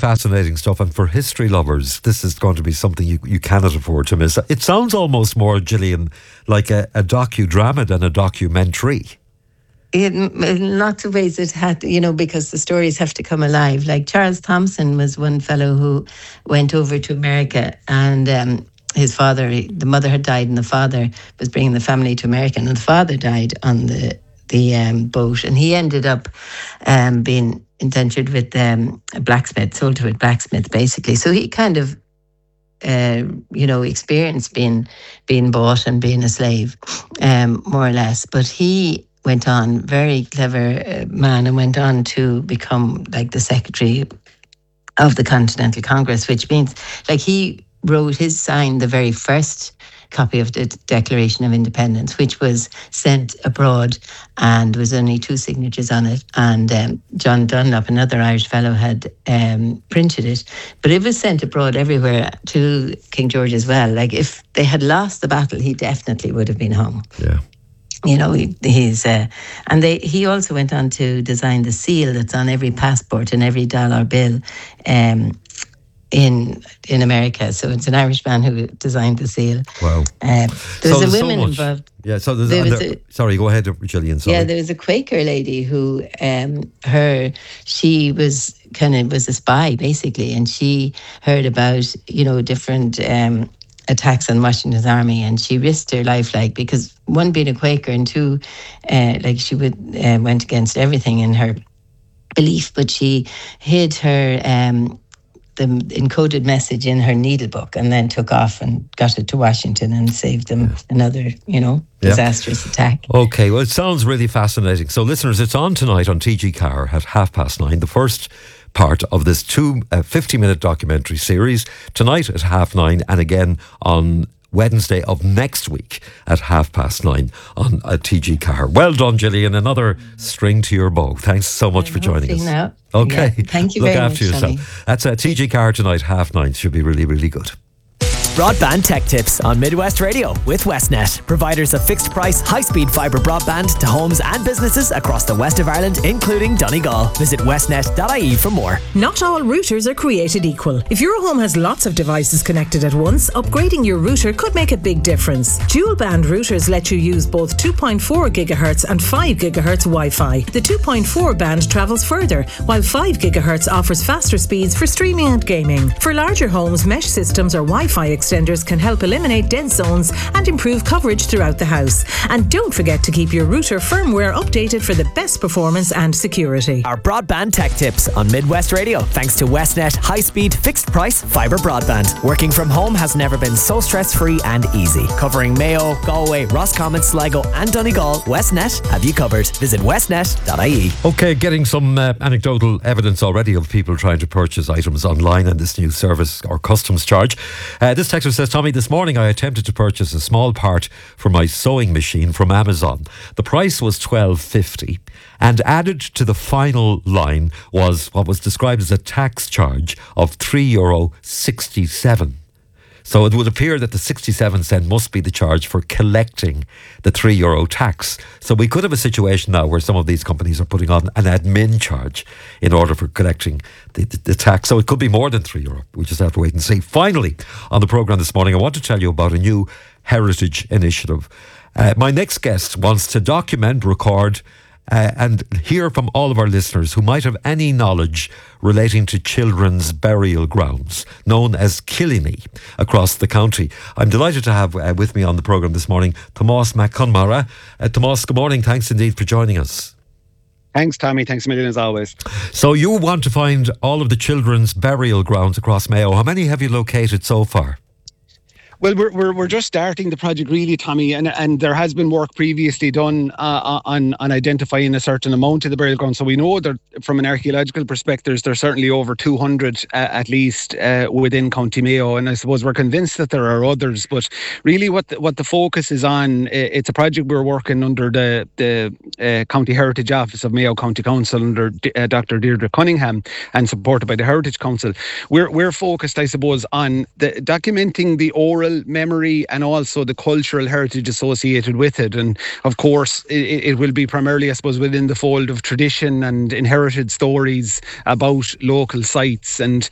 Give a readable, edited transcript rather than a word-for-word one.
fascinating stuff. And for history lovers, this is going to be something you cannot afford to miss. It sounds almost more, Gillian, like a docudrama than a documentary. In lots of ways it had, because the stories have to come alive. Like Charles Thompson was one fellow who went over to America, and his father, the mother had died and the father was bringing the family to America, and the father died on the boat, and he ended up being indentured with a blacksmith, sold to a blacksmith basically. So he kind of experienced being bought and being a slave, more or less. But he went on, very clever man, and went on to become like the secretary of the Continental Congress, which means like he signed the very first copy of the Declaration of Independence, which was sent abroad, and was only 2 signatures on it. And John Dunlop, another Irish fellow, had printed it. But it was sent abroad everywhere to King George as well. Like if they had lost the battle, he definitely would have been hung. Yeah. He also went on to design the seal that's on every passport and every dollar bill in America. So it's an Irishman who designed the seal. Wow. There's a woman involved. Yeah, so sorry, go ahead, Gillian. Sorry. Yeah, there was a Quaker lady who, she was a spy basically, and she heard about, different attacks on Washington's army, and she risked her life, because one, being a Quaker, and two, she went against everything in her belief, but she hid her the encoded message in her needlebook, and then took off and got it to Washington and saved them another, disastrous attack. Okay, well, it sounds really fascinating. So listeners, it's on tonight on TG Car at 9:30, the first part of this 50-minute documentary series, tonight at 9:30, and again on Wednesday of next week at 9:30 on TG Car. Well done, Gillian. Another string to your bow. Thanks so much for joining us. Now. Okay. Yeah, thank you very much. Look after yourself. Sonny. That's TG Car tonight, 9:30. Should be really, really good. Broadband Tech Tips on Midwest Radio with Westnet, providers of fixed price, high-speed fibre broadband to homes and businesses across the west of Ireland, including Donegal. Visit westnet.ie for more. Not all routers are created equal. If your home has lots of devices connected at once, upgrading your router could make a big difference. Dual band routers let you use both 2.4 GHz and 5 GHz Wi-Fi. The 2.4 band travels further, while 5 GHz offers faster speeds for streaming and gaming. For larger homes, mesh systems or Wi-Fi extenders can help eliminate dead zones and improve coverage throughout the house. And don't forget to keep your router firmware updated for the best performance and security. Our Broadband Tech Tips on Midwest Radio, thanks to Westnet high-speed, fixed-price fibre broadband. Working from home has never been so stress-free and easy. Covering Mayo, Galway, Roscommon, Sligo and Donegal, Westnet have you covered. Visit westnet.ie. Okay, getting some anecdotal evidence already of people trying to purchase items online and this new service or customs charge. This texter says, Tommy, this morning I attempted to purchase a small part for my sewing machine from Amazon. The price was $12.50, and added to the final line was what was described as a tax charge of €3.67. So it would appear that the 67 cent must be the charge for collecting the €3 tax. So we could have a situation now where some of these companies are putting on an admin charge in order for collecting the tax. So it could be more than €3. We just have to wait and see. Finally, on the programme this morning, I want to tell you about a new heritage initiative. My next guest wants to document, record, and hear from all of our listeners who might have any knowledge relating to children's burial grounds, known as Killiney, across the county. I'm delighted to have with me on the programme this morning, Tomás McConmara. Tomás, good morning. Thanks indeed for joining us. Thanks, Tommy. Thanks a million as always. So you want to find all of the children's burial grounds across Mayo. How many have you located so far? Well, we're just starting the project really, Tommy, and there has been work previously done on identifying a certain amount of the burial ground. So we know that from an archaeological perspective, there's certainly over 200 at least within County Mayo, and I suppose we're convinced that there are others. But really, what the focus is on, it's a project we're working under the County Heritage Office of Mayo County Council under Dr. Deirdre Cunningham and supported by the Heritage Council. We're focused, I suppose, on documenting the oral memory and also the cultural heritage associated with it. And of course, it will be primarily, I suppose, within the fold of tradition and inherited stories about local sites. And